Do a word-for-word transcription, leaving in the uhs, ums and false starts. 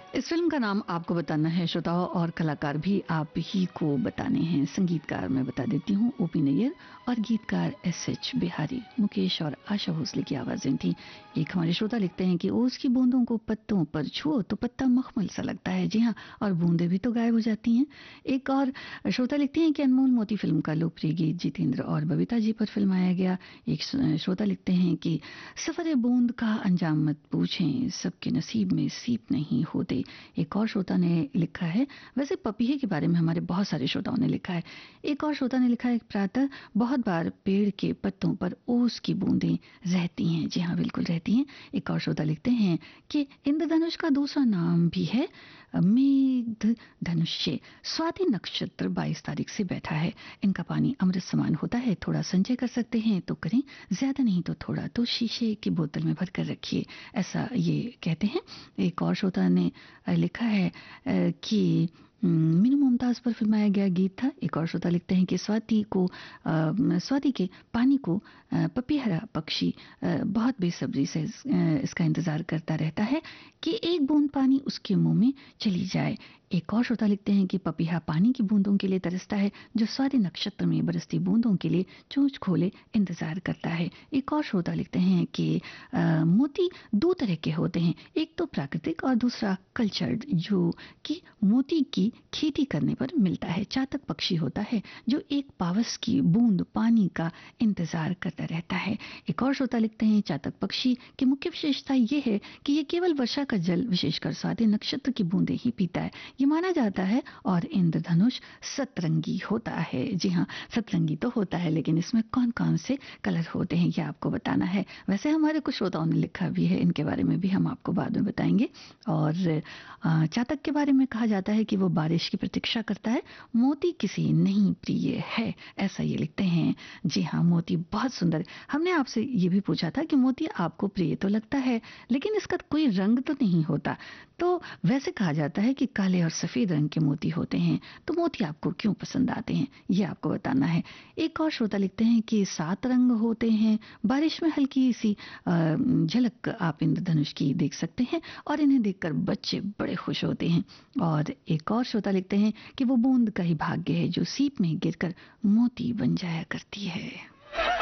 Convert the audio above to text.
इस फिल्म का नाम आपको बताना है श्रोताओं, और कलाकार भी आप ही को बताने हैं। संगीतकार मैं बता देती हूँ ओपी नैयर और गीतकार एस एच बिहारी। मुकेश और आशा भोसले की आवाजें थी। एक हमारे श्रोता लिखते हैं कि ओस की बूंदों को पत्तों पर छुओ तो पत्ता मखमल सा लगता है। जी हाँ, और बूंदे भी तो गायब हो जाती हैं। एक और श्रोता लिखते हैं कि अनमोल मोती फिल्म का लोकप्रिय गीत जितेंद्र और बबीता जी पर फिल्माया गया। एक श्रोता लिखते हैं कि सफर बूंद का अंजाम मत पूछें, सबके नसीब में सीप नहीं होते। एक और श्रोता ने लिखा है, वैसे पपीहे के बारे में हमारे बहुत सारे श्रोताओं ने लिखा है। एक और श्रोता ने लिखा है, प्रातः बहुत बार पेड़ के पत्तों पर ओस की बूंदें रहती हैं। जी हाँ, बिल्कुल रहती हैं। एक और श्रोता लिखते हैं कि इंद्रधनुष का दूसरा नाम भी है मेघ धनुष्य। स्वाति नक्षत्र बाईस तारीख से बैठा है। इनका पानी अमृत समान होता है। थोड़ा संचय कर सकते हैं तो करें, ज्यादा नहीं तो थोड़ा तो शीशे की बोतल में भर कर रखिए, ऐसा ये कहते हैं। एक और श्रोता ने लिखा है कि मीनू मुमताज पर फिल्माया गया गीत था। एक और श्रोता लिखते हैं कि स्वाति को स्वाति के पानी को पपीहरा पक्षी बहुत बेसब्री से इसका इंतजार करता रहता है कि एक बूंद पानी उसके मुंह में चली जाए। एक और श्रोता लिखते हैं कि पपीहा पानी की बूंदों के लिए तरसता है, जो स्वाति नक्षत्र में बरसती बूंदों के लिए चोंच खोले इंतजार करता है। एक और श्रोता लिखते हैं कि आ, मोती दो तरह के होते हैं, एक तो प्राकृतिक और दूसरा कल्चर्ड, जो कि मोती की खेती करने पर मिलता है। चातक पक्षी होता है जो एक पावस की बूंद पानी का इंतजार करता रहता है। एक और श्रोता लिखते हैं, चातक पक्षी की मुख्य विशेषता यह है कि यह केवल वर्षा का जल, विशेषकर स्वाति नक्षत्र की बूंदें ही पीता है, ये माना जाता है। और इंद्रधनुष सतरंगी होता है। जी हाँ, सतरंगी तो होता है, लेकिन इसमें कौन कौन से कलर होते हैं ये आपको बताना है। वैसे हमारे कुछ श्रोताओं ने लिखा भी है, इनके बारे में भी हम आपको बाद में बताएंगे। और चातक के बारे में कहा जाता है कि वो बारिश की प्रतीक्षा करता है, मोती किसी नहीं प्रिय है, ऐसा ये लिखते हैं। जी हाँ, मोती बहुत सुंदर। हमने आपसे ये भी पूछा था कि मोती आपको प्रिय तो लगता है, लेकिन इसका कोई रंग तो नहीं होता। तो वैसे कहा जाता है कि काले और सफेद रंग के मोती होते हैं। तो मोती आपको क्यों पसंद आते हैं ये आपको बताना है। एक और श्रोता लिखते हैं कि सात रंग होते हैं, बारिश में हल्की सी झलक आप इंद्रधनुष की देख सकते हैं, और इन्हें देखकर बच्चे बड़े खुश होते हैं। और एक और श्रोता लिखते हैं कि वो बूंद का ही भाग्य है जो सीप में गिरकर मोती बन जाया करती है।